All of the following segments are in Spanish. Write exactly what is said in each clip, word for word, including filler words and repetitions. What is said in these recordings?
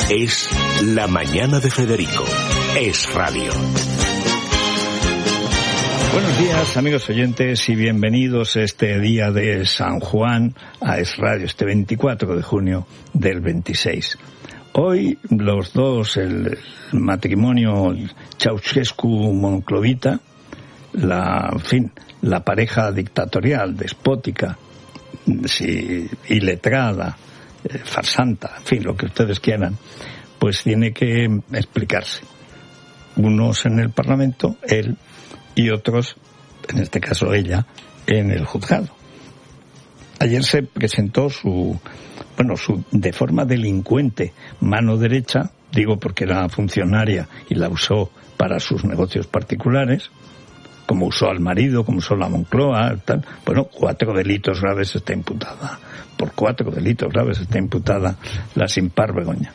Es La Mañana de Federico. Es Radio. Buenos días, amigos oyentes, y bienvenidos este día de San Juan a Es Radio, este veinticuatro de junio del veintiséis. Hoy los dos, el matrimonio Ceausescu-Monclovita, la, en fin, la pareja dictatorial, despótica, sí, iletrada, eh, farsanta, en fin, lo que ustedes quieran, pues tiene que explicarse. Unos en el Parlamento, él, y otros, en este caso ella, en el juzgado. Ayer se presentó su, bueno, su, de forma delincuente, mano derecha, digo porque era funcionaria y la usó para sus negocios particulares, como usó al marido, como usó la Moncloa, tal. Bueno, cuatro delitos graves está imputada. Por cuatro delitos graves está imputada la sin par Begoña.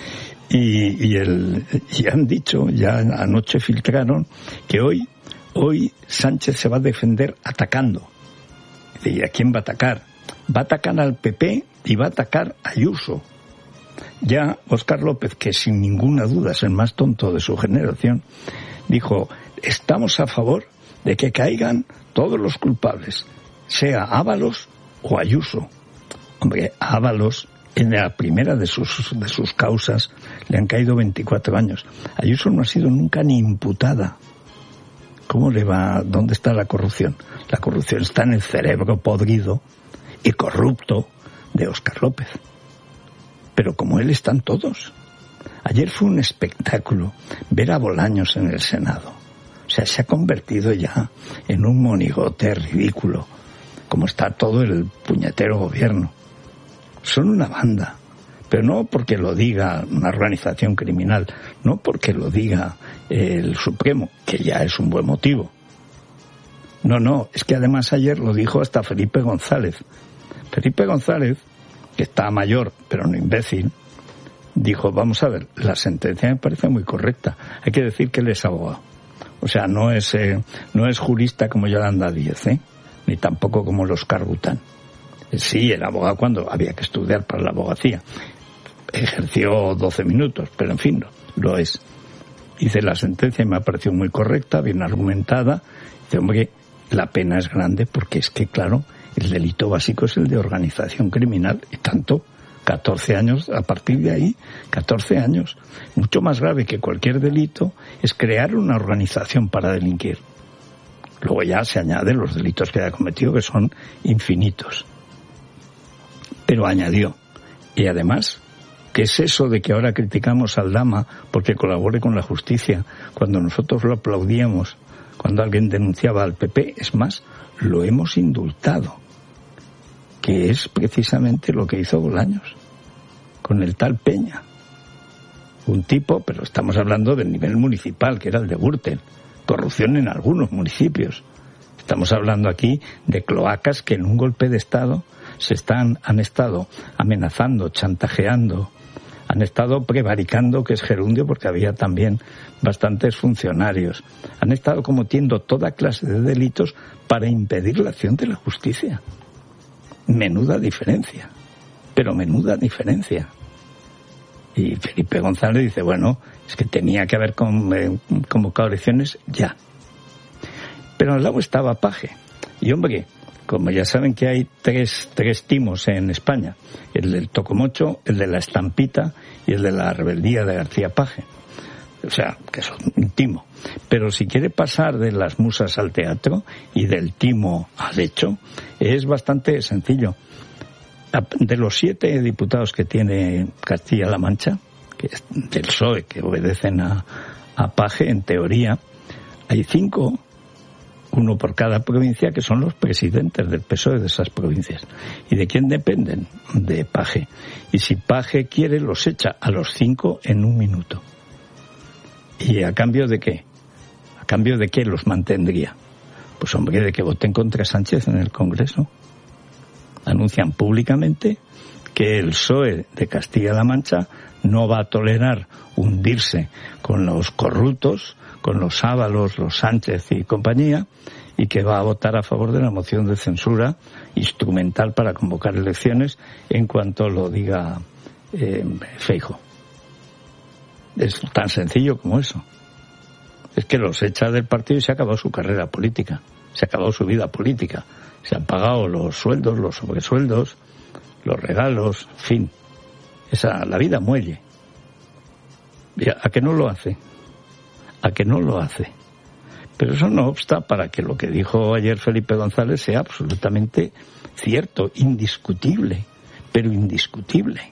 Y, y, el, y han dicho, ya anoche filtraron, que hoy, hoy Sánchez se va a defender atacando. ¿Y a quién va a atacar? Va a atacar al P P y va a atacar a Ayuso. Ya Óscar López, que sin ninguna duda es el más tonto de su generación, dijo, estamos a favor de que caigan todos los culpables, sea Ábalos o Ayuso. Hombre, a Ábalos, en la primera de sus, de sus causas, le han caído veinticuatro años. Ayuso no ha sido nunca ni imputada. ¿Cómo le va? ¿Dónde está la corrupción? La corrupción está en el cerebro podrido y corrupto de Óscar López. Pero como él están todos. Ayer fue un espectáculo ver a Bolaños en el Senado. O sea, se ha convertido ya en un monigote ridículo, como está todo el puñetero gobierno. Son una banda, pero no porque lo diga una organización criminal, no porque lo diga el Supremo, que ya es un buen motivo. No, no, es que además ayer lo dijo hasta Felipe González. Felipe González, que está mayor, pero no imbécil, dijo, vamos a ver, la sentencia me parece muy correcta. Hay que decir que él es abogado. O sea, no es eh, no es jurista como Yolanda Díez, ¿eh? Ni tampoco como los Cargután. Sí, era abogado cuando había que estudiar para la abogacía. Ejerció doce minutos, pero en fin, lo es. Hice la sentencia y me ha parecido muy correcta, bien argumentada. Dice, hombre, la pena es grande porque es que, claro, el delito básico es el de organización criminal y tanto, catorce años, a partir de ahí, catorce años. Mucho más grave que cualquier delito es crear una organización para delinquir. Luego ya se añaden los delitos que haya cometido, que son infinitos. Pero añadió, y además, ¿qué es eso de que ahora criticamos al Dama porque colabore con la justicia cuando nosotros lo aplaudíamos cuando alguien denunciaba al P P? Es más, lo hemos indultado, que es precisamente lo que hizo Bolaños con el tal Peña. Un tipo, pero estamos hablando del nivel municipal, que era el de Gürtel. Corrupción en algunos municipios. Estamos hablando aquí de cloacas que en un golpe de Estado se están, han estado amenazando, chantajeando, han estado prevaricando, que es gerundio porque había también bastantes funcionarios. Han estado cometiendo toda clase de delitos para impedir la acción de la justicia. Menuda diferencia, pero menuda diferencia. Y Felipe González dice, bueno, es que tenía que haber convocado elecciones ya. Pero al lado estaba Paje. Y hombre, como ya saben que hay tres, tres timos en España, el del Tocomocho, el de la Estampita y el de la Rebeldía de García Paje. O sea, que son un timo. Pero si quiere pasar de las musas al teatro y del timo al hecho, es bastante sencillo. De los siete diputados que tiene Castilla-La Mancha, que es del P S O E, que obedecen a, a Paje, en teoría, hay cinco, uno por cada provincia, que son los presidentes del P S O E de esas provincias. ¿Y de quién dependen? De Paje. Y si Paje quiere, los echa a los cinco en un minuto. ¿Y a cambio de qué? ¿A cambio de qué los mantendría? Pues hombre, de que voten contra Sánchez en el Congreso. Anuncian públicamente que el P S O E de Castilla-La Mancha no va a tolerar hundirse con los corruptos, con los Ábalos, los Sánchez y compañía, y que va a votar a favor de la moción de censura instrumental para convocar elecciones en cuanto lo diga eh, Feijóo. Es tan sencillo como eso. Es que los echa del partido y se ha acabado su carrera política, se ha acabado su vida política, se han pagado los sueldos, los sobresueldos, los regalos, en fin, esa, la vida muelle. ¿A qué no lo hace? ¿A qué no lo hace? Pero eso no obsta para que lo que dijo ayer Felipe González sea absolutamente cierto, indiscutible, pero indiscutible.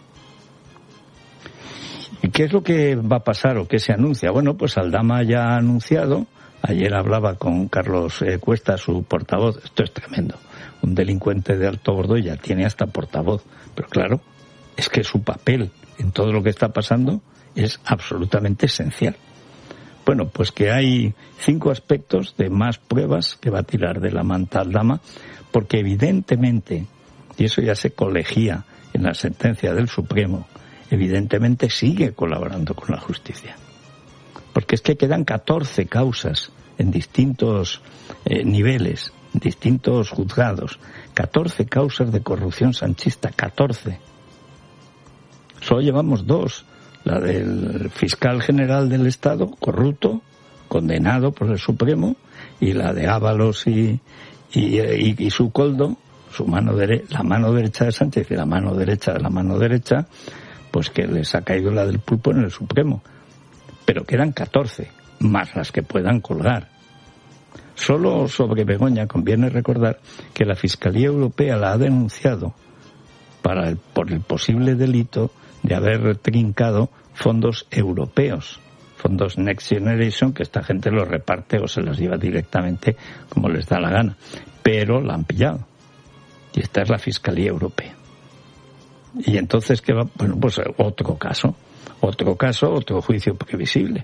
¿Y qué es lo que va a pasar o qué se anuncia? Bueno, pues Aldama ya ha anunciado, ayer hablaba con Carlos eh, Cuesta, su portavoz, esto es tremendo, un delincuente de alto bordo ya tiene hasta portavoz, pero claro, es que su papel en todo lo que está pasando es absolutamente esencial. Bueno, pues que hay cinco aspectos de más pruebas que va a tirar de la manta Aldama, porque evidentemente, y eso ya se colegía en la sentencia del Supremo, evidentemente sigue colaborando con la justicia. Porque es que quedan catorce causas en distintos eh, niveles, en distintos juzgados, catorce causas de corrupción sanchista, catorce. Solo llevamos dos, la del fiscal general del Estado, corrupto, condenado por el Supremo, y la de Ábalos y, y, y, y su coldo, su mano dere- la mano derecha de Sánchez y la mano derecha de la mano derecha, pues que les ha caído la del pulpo en el Supremo. Pero quedan catorce, más las que puedan colgar. Solo sobre Begoña conviene recordar que la Fiscalía Europea la ha denunciado para el, por el posible delito de haber trincado fondos europeos, fondos Next Generation, que esta gente los reparte o se los lleva directamente como les da la gana. Pero la han pillado. Y esta es la Fiscalía Europea. Y entonces, ¿qué va? Bueno, pues otro caso, otro caso, otro juicio previsible.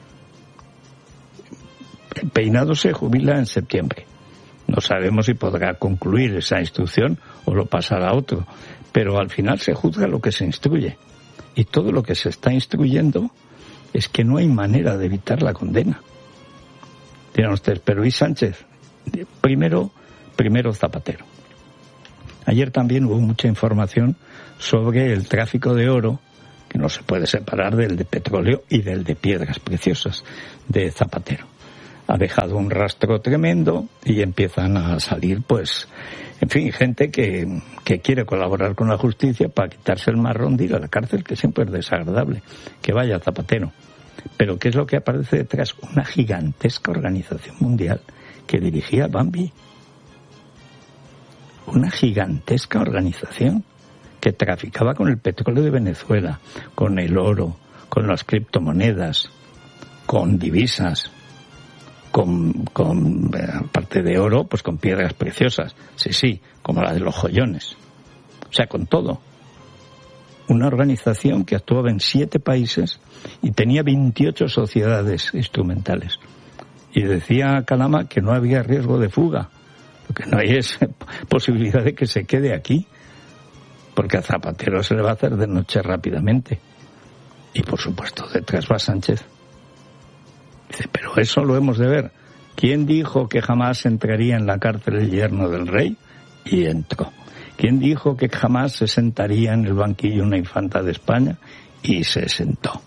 El Peinado se jubila en septiembre. No sabemos si podrá concluir esa instrucción o lo pasará a otro, pero al final se juzga lo que se instruye. Y todo lo que se está instruyendo es que no hay manera de evitar la condena. Dirán ustedes, pero ¿y Sánchez? Primero, primero Zapatero. Ayer también hubo mucha información sobre el tráfico de oro, que no se puede separar del de petróleo y del de piedras preciosas de Zapatero. Ha dejado un rastro tremendo y empiezan a salir, pues, en fin, gente que, que quiere colaborar con la justicia para quitarse el marrón de ir a la cárcel, que siempre es desagradable, que vaya Zapatero. Pero ¿qué es lo que aparece detrás? Una gigantesca organización mundial que dirigía Bambi. Una gigantesca organización que traficaba con el petróleo de Venezuela, con el oro, con las criptomonedas, con divisas, con, con aparte de oro, pues con piedras preciosas, sí, sí, como la de los joyones. O sea, con todo. Una organización que actuaba en siete países y tenía veintiocho sociedades instrumentales. Y decía Calama que no había riesgo de fuga. Lo que no hay es posibilidad de que se quede aquí, porque a Zapatero se le va a hacer de noche rápidamente. Y por supuesto, detrás va Sánchez. Dice, pero eso lo hemos de ver. ¿Quién dijo que jamás entraría en la cárcel el yerno del rey? Y entró. ¿Quién dijo que jamás se sentaría en el banquillo una infanta de España? Y se sentó.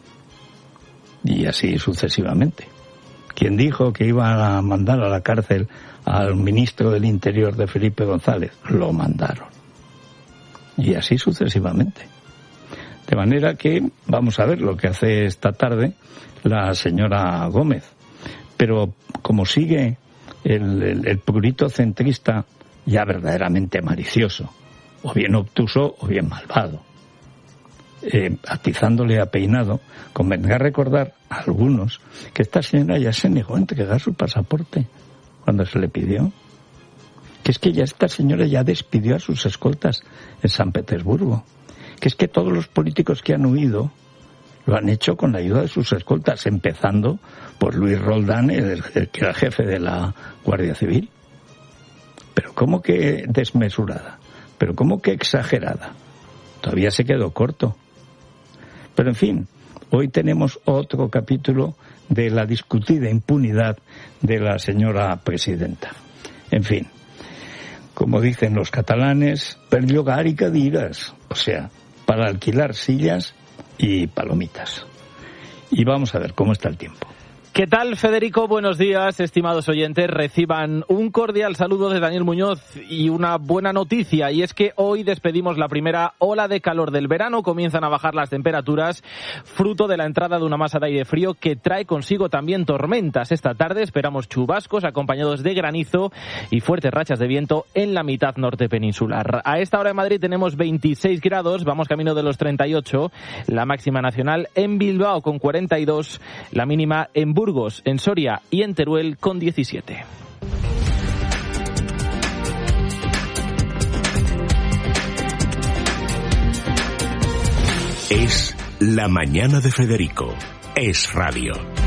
Y así sucesivamente. ¿Quién dijo que iba a mandar a la cárcel al ministro del Interior de Felipe González? Lo mandaron. Y así sucesivamente. De manera que vamos a ver lo que hace esta tarde la señora Gómez. Pero como sigue el, el, el prurito centrista ya verdaderamente malicioso, o bien obtuso o bien malvado, eh, atizándole a Peinado, convendrá recordar a algunos que esta señora ya se negó a entregar su pasaporte cuando se le pidió. Que es que ya esta señora ya despidió a sus escoltas en San Petersburgo. Que es que todos los políticos que han huido lo han hecho con la ayuda de sus escoltas, empezando por Luis Roldán, el, el que era jefe de la Guardia Civil. Pero ¿cómo que desmesurada? Pero ¿cómo que exagerada? Todavía se quedó corto. Pero en fin, hoy tenemos otro capítulo de la discutida impunidad de la señora presidenta. En fin, como dicen los catalanes, per llogar y cadires, o sea, para alquilar sillas y palomitas. Y vamos a ver cómo está el tiempo. ¿Qué tal, Federico? Buenos días, estimados oyentes. Reciban un cordial saludo de Daniel Muñoz y una buena noticia, y es que hoy despedimos la primera ola de calor del verano. Comienzan a bajar las temperaturas, fruto de la entrada de una masa de aire frío que trae consigo también tormentas. Esta tarde esperamos chubascos acompañados de granizo y fuertes rachas de viento en la mitad norte peninsular. A esta hora en Madrid tenemos veintiséis grados, vamos camino de los treinta y ocho, la máxima nacional en Bilbao con cuarenta y dos, la mínima en Burgos, Burgos, en Soria y en Teruel con diecisiete. Es La Mañana de Federico. Es radio.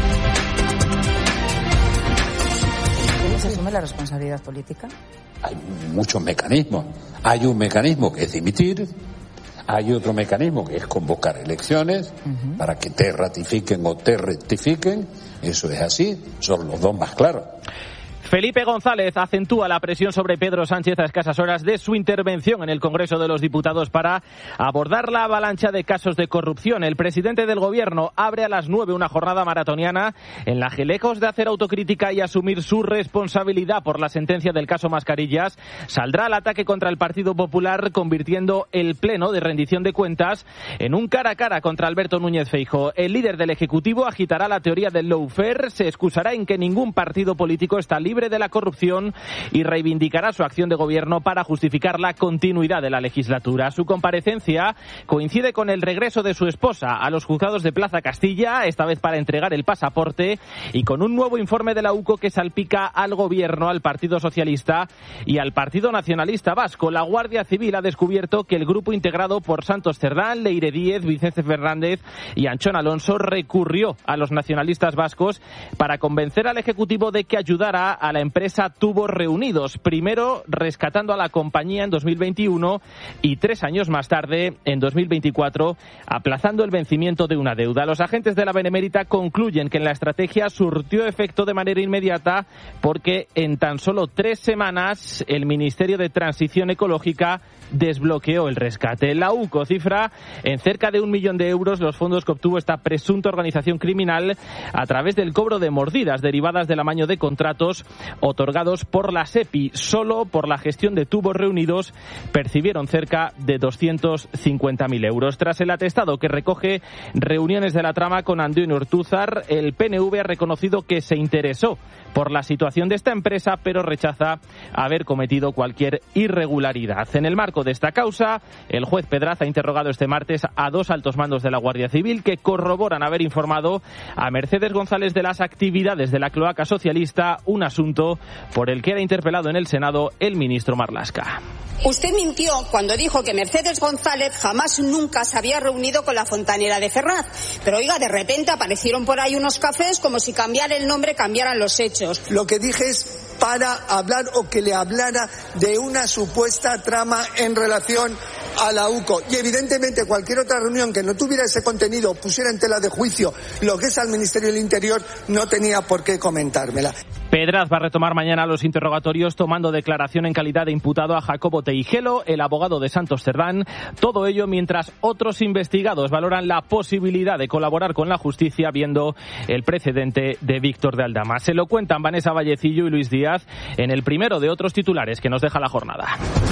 ¿Cómo se asume la responsabilidad política? Hay muchos mecanismos. Hay un mecanismo que es dimitir. Hay otro mecanismo que es convocar elecciones uh-huh. para que te ratifiquen o te rectifiquen. Eso es así, son los dos más claros. Felipe González acentúa la presión sobre Pedro Sánchez a escasas horas de su intervención en el Congreso de los Diputados para abordar la avalancha de casos de corrupción. El presidente del Gobierno abre a las nueve una jornada maratoniana en la que, lejos de hacer autocrítica y asumir su responsabilidad por la sentencia del caso Mascarillas, saldrá al ataque contra el Partido Popular, convirtiendo el pleno de rendición de cuentas en un cara a cara contra Alberto Núñez Feijóo. El líder del Ejecutivo agitará la teoría del lawfare, se excusará en que ningún partido político está libre de la corrupción y reivindicará su acción de gobierno para justificar la continuidad de la legislatura. Su comparecencia coincide con el regreso de su esposa a los juzgados de Plaza Castilla, esta vez para entregar el pasaporte, y con un nuevo informe de la U C O que salpica al gobierno, al Partido Socialista y al Partido Nacionalista Vasco. La Guardia Civil ha descubierto que el grupo integrado por Santos Cerdán, Leire Díez, Vicente Fernández y Anchón Alonso recurrió a los nacionalistas vascos para convencer al Ejecutivo de que ayudara a la empresa Tubos Reunidos, primero rescatando a la compañía en dos mil veintiuno y tres años más tarde, en dos mil veinticuatro, aplazando el vencimiento de una deuda. Los agentes de la Benemérita concluyen que la estrategia surtió efecto de manera inmediata porque en tan solo tres semanas el Ministerio de Transición Ecológica desbloqueó el rescate. La U C O cifra en cerca de un millón de euros los fondos que obtuvo esta presunta organización criminal a través del cobro de mordidas derivadas del amaño de contratos otorgados por la SEPI. Solo por la gestión de Tubos Reunidos percibieron cerca de doscientos cincuenta mil euros. Tras el atestado que recoge reuniones de la trama con Antonio Ortúzar, el P N V ha reconocido que se interesó por la situación de esta empresa, pero rechaza haber cometido cualquier irregularidad. En el marco de esta causa, el juez Pedraz ha interrogado este martes a dos altos mandos de la Guardia Civil que corroboran haber informado a Mercedes González de las actividades de la cloaca socialista, un asunto por el que era interpelado en el Senado el ministro Marlaska. Usted mintió cuando dijo que Mercedes González jamás nunca se había reunido con la fontanera de Ferraz. Pero oiga, de repente aparecieron por ahí unos cafés como si cambiar el nombre cambiaran los hechos. Lo que dije es para hablar o que le hablara de una supuesta trama en relación a la U C O. Y evidentemente cualquier otra reunión que no tuviera ese contenido, pusiera en tela de juicio lo que es al Ministerio del Interior, no tenía por qué comentármela. Pedraz va a retomar mañana los interrogatorios tomando declaración en calidad de imputado a Jacobo Teijelo, el abogado de Santos Cerdán. Todo ello mientras otros investigados valoran la posibilidad de colaborar con la justicia viendo el precedente de Víctor de Aldama. Se lo cuentan Vanessa Vallecillo y Luis Díaz en el primero de otros titulares que nos deja la jornada.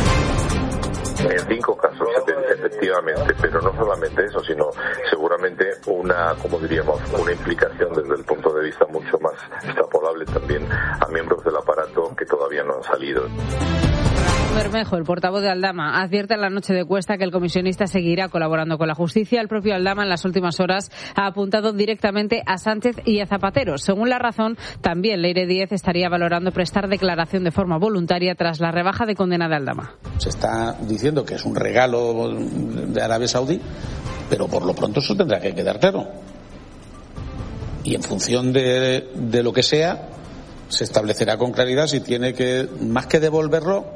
En cinco casos, efectivamente, pero no solamente eso, sino seguramente una, como diríamos, una implicación desde el punto de vista mucho más extrapolable también a miembros del aparato que todavía no han salido. Bermejo, el portavoz de Aldama, advierte en la noche de Cuesta que el comisionista seguirá colaborando con la justicia. El propio Aldama en las últimas horas ha apuntado directamente a Sánchez y a Zapatero. Según La Razón, también Leire Díez estaría valorando prestar declaración de forma voluntaria tras la rebaja de condena de Aldama. Se está diciendo que es un regalo de Arabia Saudí, pero por lo pronto eso tendrá que quedar claro. Y en función de, de lo que sea, se establecerá con claridad si tiene que, más que devolverlo,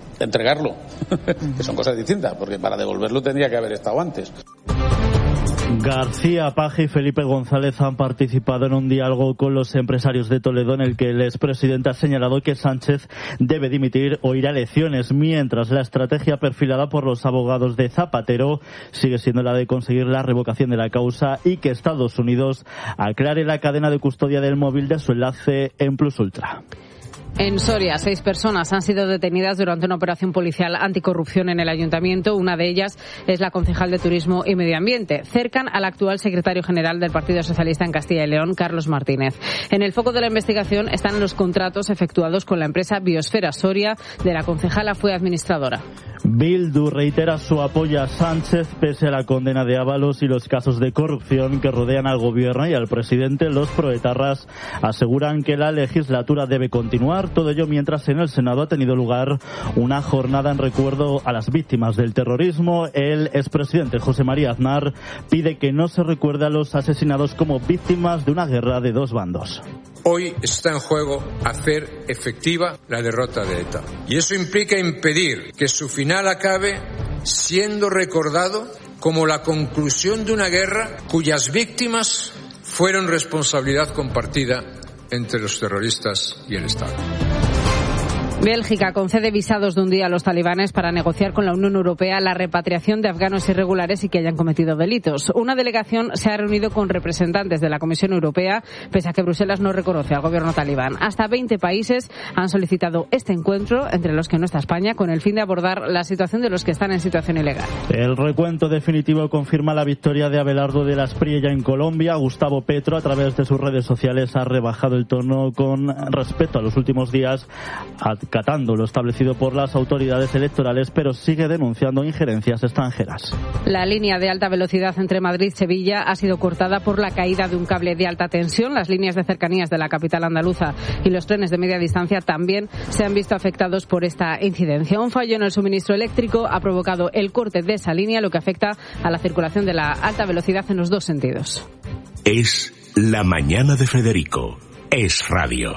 entregarlo, que son cosas distintas, porque para devolverlo tendría que haber estado antes. García Paje y Felipe González han participado en un diálogo con los empresarios de Toledo en el que el expresidente ha señalado que Sánchez debe dimitir o ir a elecciones, mientras la estrategia perfilada por los abogados de Zapatero sigue siendo la de conseguir la revocación de la causa y que Estados Unidos aclare la cadena de custodia del móvil de su enlace en Plus Ultra. En Soria, seis personas han sido detenidas durante una operación policial anticorrupción en el ayuntamiento. Una de ellas es la concejal de Turismo y Medio Ambiente. Cercan al actual secretario general del Partido Socialista en Castilla y León, Carlos Martínez. En el foco de la investigación están los contratos efectuados con la empresa Biosfera Soria, de la concejala fue administradora. Bildu reitera su apoyo a Sánchez pese a la condena de Ábalos y los casos de corrupción que rodean al gobierno y al presidente. Los proetarras aseguran que la legislatura debe continuar. Todo ello mientras en el Senado ha tenido lugar una jornada en recuerdo a las víctimas del terrorismo. El expresidente José María Aznar pide que no se recuerde a los asesinados como víctimas de una guerra de dos bandos. Hoy está en juego hacer efectiva la derrota de ETA. Y eso implica impedir que su final acabe siendo recordado como la conclusión de una guerra cuyas víctimas fueron responsabilidad compartida entre los terroristas y el Estado. Bélgica concede visados de un día a los talibanes para negociar con la Unión Europea la repatriación de afganos irregulares y que hayan cometido delitos. Una delegación se ha reunido con representantes de la Comisión Europea, pese a que Bruselas no reconoce al gobierno talibán. Hasta veinte países han solicitado este encuentro, entre los que no está España, con el fin de abordar la situación de los que están en situación ilegal. El recuento definitivo confirma la victoria de Abelardo de la Espriella en Colombia. Gustavo Petro, a través de sus redes sociales, ha rebajado el tono con respecto a los últimos días, acatando lo establecido por las autoridades electorales, pero sigue denunciando injerencias extranjeras. La línea de alta velocidad entre Madrid y Sevilla ha sido cortada por la caída de un cable de alta tensión. Las líneas de cercanías de la capital andaluza y los trenes de media distancia también se han visto afectados por esta incidencia. Un fallo en el suministro eléctrico ha provocado el corte de esa línea, lo que afecta a la circulación de la alta velocidad en los dos sentidos. Es la mañana de Federico. Es radio.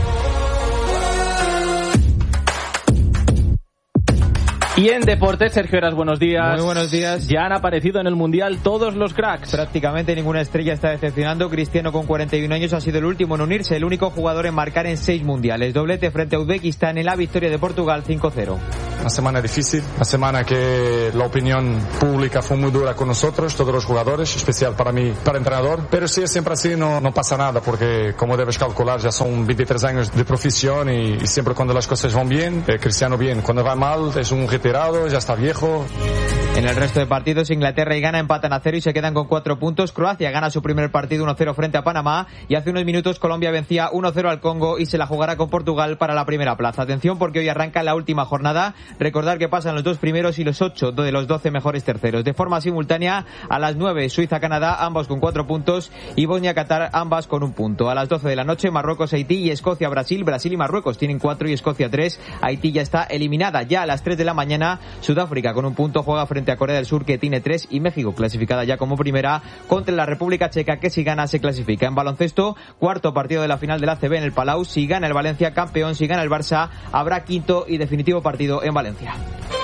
Y en deportes, Sergio Heras, buenos días. Muy buenos días. Ya han aparecido en el Mundial todos los cracks. Prácticamente ninguna estrella está decepcionando. Cristiano, con cuarenta y un años, ha sido el último en unirse, el único jugador en marcar en seis mundiales. Doblete frente a Uzbekistán en la victoria de Portugal cinco cero. Una semana difícil, una semana que la opinión pública fue muy dura con nosotros, todos los jugadores, especial para mí, para el entrenador. Pero si es siempre así, no, no pasa nada, porque como debes calcular, ya son veintitrés años de profesión y, y siempre cuando las cosas van bien, eh, Cristiano bien. Cuando va mal, es un retirado, ya está viejo. En el resto de partidos, Inglaterra y Ghana empatan a cero y se quedan con cuatro puntos. Croacia gana su primer partido uno cero frente a Panamá y hace unos minutos Colombia vencía uno cero al Congo y se la jugará con Portugal para la primera plaza. Atención, porque hoy arranca la última jornada. Recordar que pasan los dos primeros y los ocho de los doce mejores terceros. De forma simultánea, a las nueve Suiza-Canadá, ambos con cuatro puntos, y Bosnia-Qatar, ambas con un punto. A las doce de la noche, Marruecos-Haití y Escocia-Brasil. Brasil y Marruecos tienen cuatro y Escocia tres. Haití ya está eliminada. Ya a las tres de la mañana, Sudáfrica con un punto juega frente a Corea del Sur, que tiene tres, y México, clasificada ya como primera, contra la República Checa, que si gana se clasifica. En baloncesto, cuarto partido de la final del A C B en el Palau. Si gana el Valencia, campeón. Si gana el Barça, habrá quinto y definitivo partido en Valencia.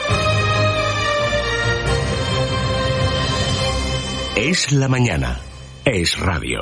Es la mañana. Es radio.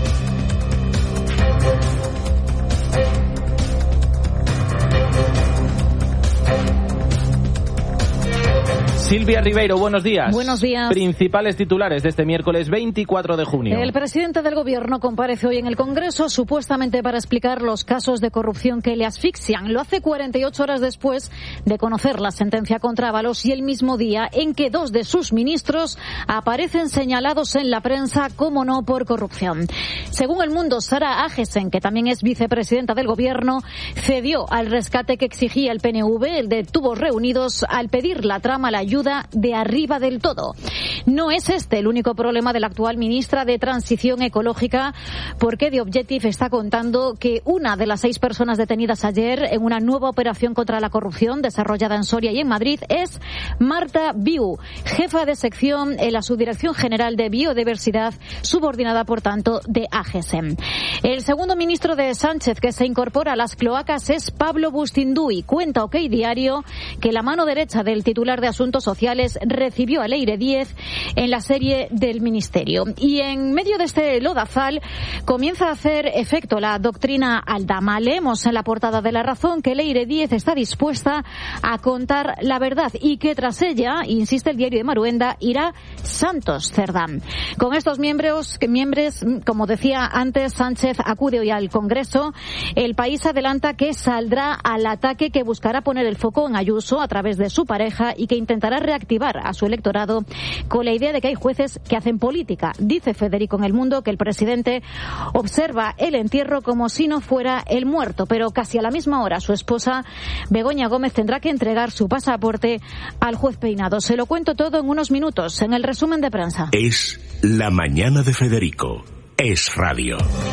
Silvia Ribeiro, buenos días. Buenos días. Principales titulares de este miércoles veinticuatro de junio. El presidente del Gobierno comparece hoy en el Congreso, supuestamente para explicar los casos de corrupción que le asfixian. Lo hace cuarenta y ocho horas después de conocer la sentencia contra Ábalos y el mismo día en que dos de sus ministros aparecen señalados en la prensa, como no, por corrupción. Según El Mundo, Sara Agesen, que también es vicepresidenta del Gobierno, cedió al rescate que exigía el P N V, el de Tubos Reunidos, al pedir la trama, la ayuda de arriba del todo. No es este el único problema de la actual ministra de Transición Ecológica, porque The Objective está contando que una de las seis personas detenidas ayer en una nueva operación contra la corrupción desarrollada en Soria y en Madrid es Marta Biu, jefa de sección en la Subdirección General de Biodiversidad, subordinada por tanto de Agesen. El segundo ministro de Sánchez que se incorpora a las cloacas es Pablo Bustinduy. Cuenta OK Diario que la mano derecha del titular de Asuntos sociales recibió a Leire Díez en la serie del Ministerio. Y en medio de este lodazal comienza a hacer efecto la doctrina Aldama. Leemos en la portada de La Razón que Leire Díez está dispuesta a contar la verdad y que tras ella, insiste el diario de Maruenda, irá Santos Cerdán. Con estos miembros, miembros, como decía antes, Sánchez acude hoy al Congreso. El País adelanta que saldrá al ataque que buscará poner el foco en Ayuso a través de su pareja y que intentará reactivar a su electorado con la idea de que hay jueces que hacen política. Dice Federico en El Mundo que el presidente observa el entierro como si no fuera el muerto, pero casi a la misma hora su esposa Begoña Gómez tendrá que entregar su pasaporte al juez Peinado. Se lo cuento todo en unos minutos en el resumen de prensa. Es La Mañana de Federico. Es Radio.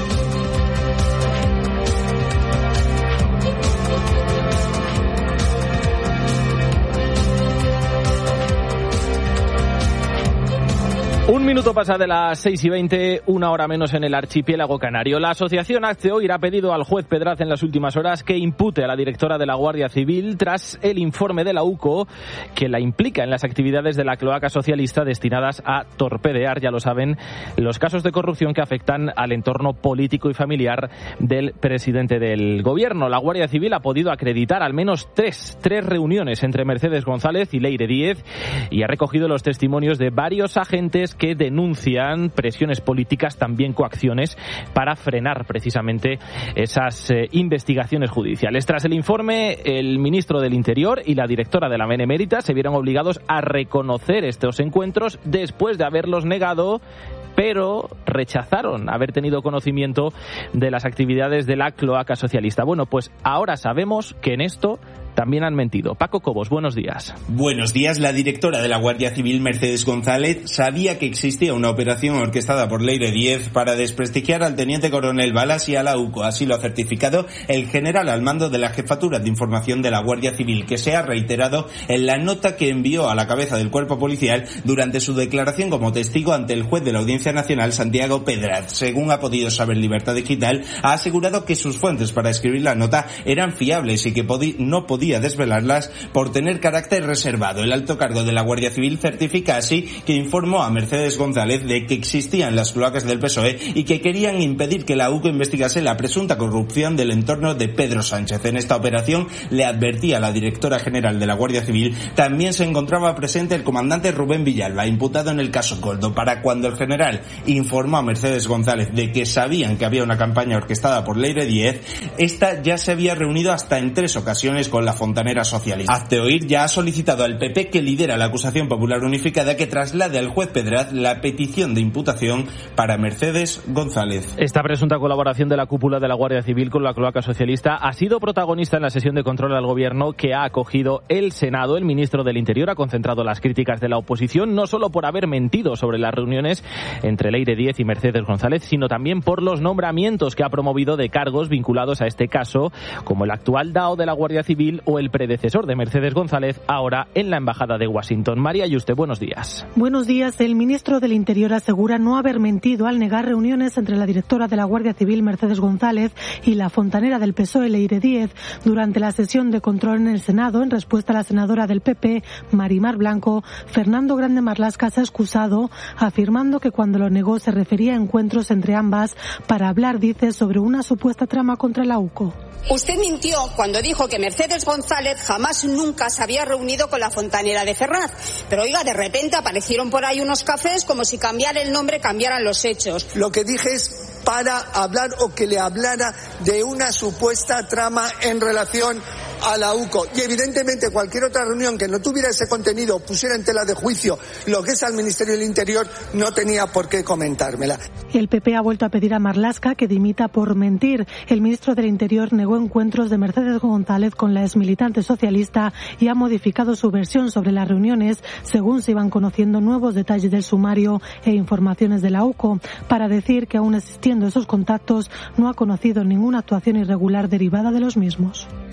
Un minuto pasa de las seis y veinte, una hora menos en el archipiélago canario. La asociación Hazte Oír ha pedido al juez Pedraz en las últimas horas que impute a la directora de la Guardia Civil tras el informe de la U C O que la implica en las actividades de la cloaca socialista destinadas a torpedear, ya lo saben, los casos de corrupción que afectan al entorno político y familiar del presidente del gobierno. La Guardia Civil ha podido acreditar al menos tres, tres reuniones entre Mercedes González y Leire Díez y ha recogido los testimonios de varios agentes que denuncian presiones políticas, también coacciones, para frenar precisamente esas eh, investigaciones judiciales. Tras el informe, el ministro del Interior y la directora de la Benemérita se vieron obligados a reconocer estos encuentros después de haberlos negado, pero rechazaron haber tenido conocimiento de las actividades de la cloaca socialista. Bueno, pues ahora sabemos que en esto también han mentido. Paco Cobos, buenos días. Buenos días. La directora de la Guardia Civil, Mercedes González, sabía que existía una operación orquestada por Leire Díez para desprestigiar al teniente coronel Balas y a la U C O. Así lo ha certificado el general al mando de la Jefatura de Información de la Guardia Civil, que se ha reiterado en la nota que envió a la cabeza del cuerpo policial durante su declaración como testigo ante el juez de la Audiencia Nacional, Santiago Pedraz. Según ha podido saber Libertad Digital, ha asegurado que sus fuentes para escribir la nota eran fiables y que podi- no podía desvelarlas por tener carácter reservado. El alto cargo de la Guardia Civil certifica así que informó a Mercedes González de que existían las cloacas del P S O E y que querían impedir que la U C O investigase la presunta corrupción del entorno de Pedro Sánchez. En esta operación, le advertía a la directora general de la Guardia Civil, también se encontraba presente el comandante Rubén Villalba, imputado en el caso Coldo. Para cuando el general informó a Mercedes González de que sabían que había una campaña orquestada por Leire Díez, esta ya se había reunido hasta en tres ocasiones con la fontanera socialista. Hazte Oír ya ha solicitado al P P, que lidera la acusación popular unificada, que traslade al juez Pedraz la petición de imputación para Mercedes González. Esta presunta colaboración de la cúpula de la Guardia Civil con la cloaca socialista ha sido protagonista en la sesión de control al gobierno que ha acogido el Senado. El ministro del Interior ha concentrado las críticas de la oposición no solo por haber mentido sobre las reuniones entre Leire Díez y Mercedes González, sino también por los nombramientos que ha promovido de cargos vinculados a este caso, como el actual D A O de la Guardia Civil o el predecesor de Mercedes González, ahora en la Embajada de Washington. María Yuste, buenos días. Buenos días. El ministro del Interior asegura no haber mentido al negar reuniones entre la directora de la Guardia Civil, Mercedes González, y la fontanera del P S O E, Leire Díez, durante la sesión de control en el Senado. En respuesta a la senadora del P P, Marimar Blanco, Fernando Grande Marlaska se ha excusado, afirmando que cuando lo negó se refería a encuentros entre ambas para hablar, dice, sobre una supuesta trama contra la U C O. Usted mintió cuando dijo que Mercedes González jamás nunca se había reunido con la fontanera de Ferraz. Pero oiga, de repente aparecieron por ahí unos cafés como si cambiar el nombre cambiaran los hechos. Lo que dije es para hablar o que le hablara de una supuesta trama en relación a la U C O. Y evidentemente cualquier otra reunión que no tuviera ese contenido, pusiera en tela de juicio lo que es al Ministerio del Interior, no tenía por qué comentármela. El P P ha vuelto a pedir a Marlaska que dimita por mentir. El ministro del Interior negó encuentros de Mercedes González con la exmilitante socialista y ha modificado su versión sobre las reuniones según se iban conociendo nuevos detalles del sumario e informaciones de la U C O, para decir que aún existiendo esos contactos no ha conocido ninguna actuación irregular derivada de los mismos.